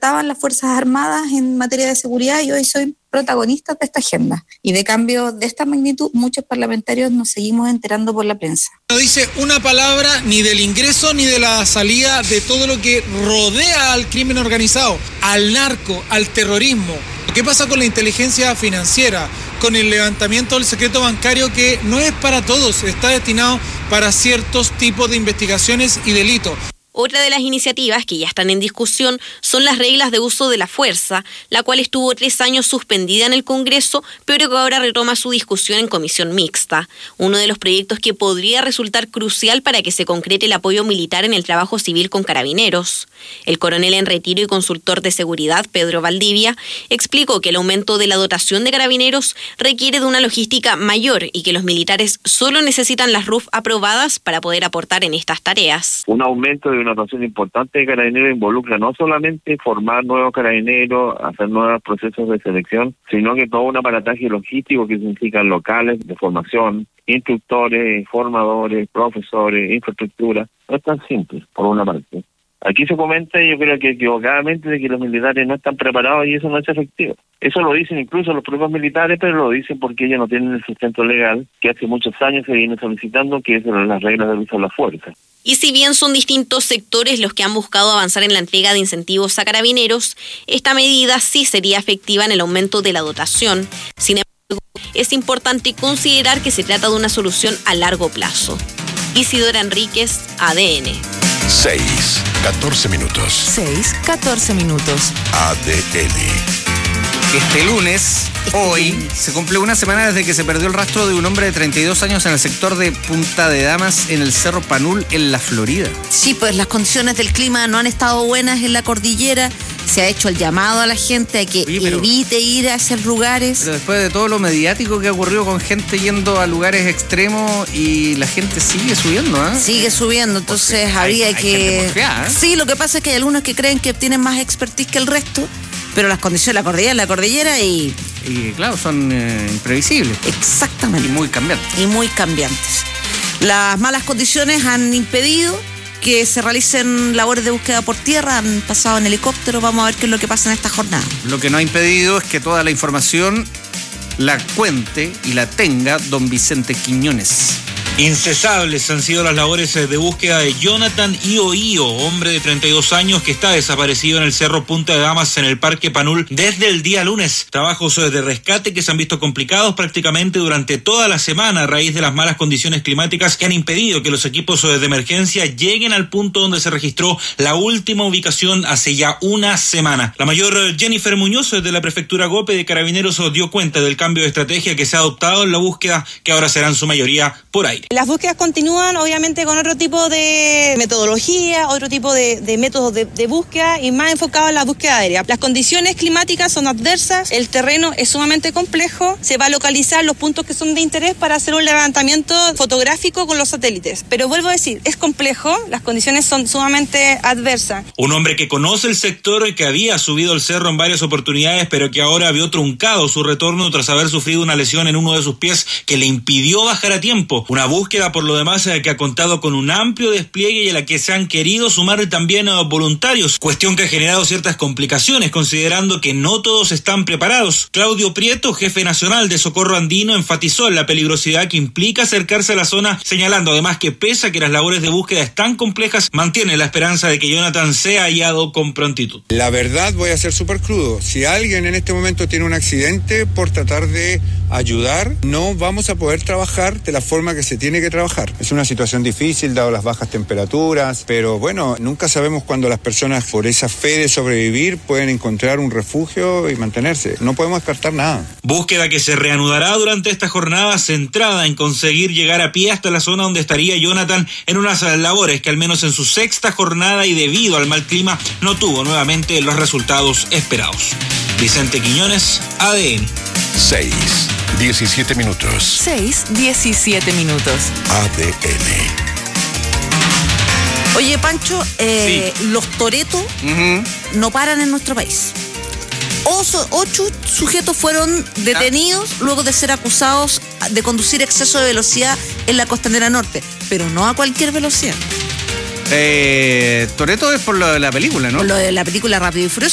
faltaban las Fuerzas Armadas en materia de seguridad y hoy soy protagonistas de esta agenda. Y de cambios de esta magnitud, muchos parlamentarios nos seguimos enterando por la prensa. No dice una palabra ni del ingreso ni de la salida de todo lo que rodea al crimen organizado, al narco, al terrorismo. ¿Qué pasa con la inteligencia financiera? Con el levantamiento del secreto bancario, que no es para todos, está destinado para ciertos tipos de investigaciones y delitos. Otra de las iniciativas que ya están en discusión son las reglas de uso de la fuerza, la cual estuvo 3 años suspendida en el Congreso, pero que ahora retoma su discusión en comisión mixta. Uno de los proyectos que podría resultar crucial para que se concrete el apoyo militar en el trabajo civil con carabineros. El coronel en retiro y consultor de seguridad, Pedro Valdivia, explicó que el aumento de la dotación de carabineros requiere de una logística mayor y que los militares solo necesitan las RUF aprobadas para poder aportar en estas tareas. Un aumento de una dotación importante de carabineros involucra no solamente formar nuevos carabineros, hacer nuevos procesos de selección, sino que todo un aparataje logístico que significan locales de formación, instructores, formadores, profesores, infraestructura. No es tan simple, por una parte. Aquí se comenta, yo creo que equivocadamente, de que los militares no están preparados y eso no es efectivo. Eso lo dicen incluso los propios militares, pero lo dicen porque ellos no tienen el sustento legal que hace muchos años se viene solicitando, que es las reglas de uso de la fuerza. Y si bien son distintos sectores los que han buscado avanzar en la entrega de incentivos a carabineros, esta medida sí sería efectiva en el aumento de la dotación. Sin embargo, es importante considerar que se trata de una solución a largo plazo. Isidora Enríquez, ADN. 6:14 minutos. 6:14 minutos. ADN. Este lunes, hoy, se cumple una semana desde que se perdió el rastro de un hombre de 32 años en el sector de Punta de Damas, en el Cerro Panul, en la Florida. Sí, pues las condiciones del clima no han estado buenas en la cordillera. Se ha hecho el llamado a la gente a que evite ir a esos lugares. Pero después de todo lo mediático que ha ocurrido con gente yendo a lugares extremos, y la gente sigue subiendo, ¿eh? Sigue subiendo, entonces habría que... Porfiada, ¿eh? Sí, lo que pasa es que hay algunos que creen que tienen más expertise que el resto, pero las condiciones de la cordillera y claro, son imprevisibles. Exactamente. Y muy cambiantes. Las malas condiciones han impedido que se realicen labores de búsqueda por tierra, han pasado en helicóptero. Vamos a ver qué es lo que pasa en esta jornada. Lo que no ha impedido es que toda la información la cuente y la tenga don Vicente Quiñones. Incesables han sido las labores de búsqueda de Jonathan Io, hombre de 32 años que está desaparecido en el Cerro Punta de Damas, en el Parque Panul, desde el día lunes. Trabajos de rescate que se han visto complicados prácticamente durante toda la semana a raíz de las malas condiciones climáticas que han impedido que los equipos de emergencia lleguen al punto donde se registró la última ubicación hace ya una semana. La mayor Jennifer Muñoz de la Prefectura Gope de Carabineros dio cuenta del cambio de estrategia que se ha adoptado en la búsqueda, que ahora será en su mayoría por aire. Las búsquedas continúan, obviamente, con otro tipo de metodología, otro tipo de métodos de búsqueda y más enfocado en la búsqueda aérea. Las condiciones climáticas son adversas, el terreno es sumamente complejo, se va a localizar los puntos que son de interés para hacer un levantamiento fotográfico con los satélites. Pero vuelvo a decir, es complejo, las condiciones son sumamente adversas. Un hombre que conoce el sector y que había subido el cerro en varias oportunidades, pero que ahora vio truncado su retorno tras haber sufrido una lesión en uno de sus pies que le impidió bajar a tiempo. Una búsqueda, por lo demás, que ha contado con un amplio despliegue y a la que se han querido sumar también voluntarios, cuestión que ha generado ciertas complicaciones, considerando que no todos están preparados. Claudio Prieto, jefe nacional de Socorro Andino, enfatizó en la peligrosidad que implica acercarse a la zona, señalando además que pese a que las labores de búsqueda están complejas, mantiene la esperanza de que Jonathan sea hallado con prontitud. La verdad, voy a ser súper crudo, si alguien en este momento tiene un accidente, por tratar de ayudar, no vamos a poder trabajar de la forma que se tiene que trabajar. Es una situación difícil dado las bajas temperaturas, pero bueno, nunca sabemos cuándo las personas, por esa fe de sobrevivir, pueden encontrar un refugio y mantenerse. No podemos descartar nada. Búsqueda que se reanudará durante esta jornada, centrada en conseguir llegar a pie hasta la zona donde estaría Jonathan, en unas labores que al menos en su 6ª jornada y debido al mal clima no tuvo nuevamente los resultados esperados. Vicente Quiñones, ADN. 6:17 minutos. 6:17 minutos. ADN. Oye, Pancho, sí. Los toretos no paran en nuestro país. 8 sujetos fueron detenidos luego de ser acusados de conducir exceso de velocidad en la Costanera Norte, pero no a cualquier velocidad. Toretto es por lo de la película, ¿no? Por lo de la película Rápido y Furioso.